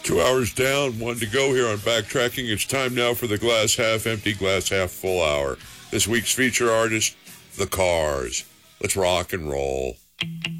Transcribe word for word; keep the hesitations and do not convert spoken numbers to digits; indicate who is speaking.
Speaker 1: Two hours down, one to go here on Backtracking. It's time now for the glass half empty, glass half full hour. This week's feature artist, The Cars. Let's rock and roll.